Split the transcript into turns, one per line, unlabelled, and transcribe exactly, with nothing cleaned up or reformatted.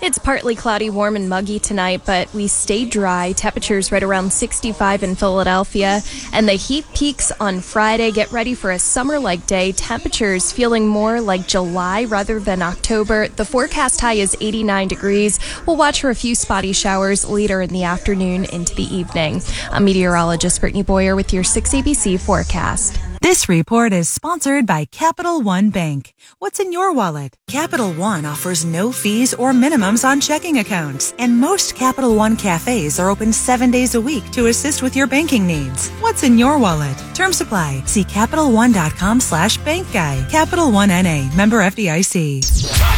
It's partly cloudy, warm, and muggy tonight, but we stay dry. Temperatures right around sixty-five in Philadelphia, and the heat peaks on Friday. Get ready for a summer-like day. Temperatures feeling more like July rather than October. The forecast high is eighty-nine degrees. We'll watch for a few spotty showers later in the afternoon into the evening. I'm meteorologist Brittany Boyer with your six A B C forecast.
This report is sponsored by Capital One Bank. What's in your wallet? Capital One offers no fees or minimums on checking accounts, and most Capital One cafes are open seven days a week to assist with your banking needs. What's in your wallet? Term supply. See CapitalOne.com slash bank guide. Capital One N A. Member F D I C.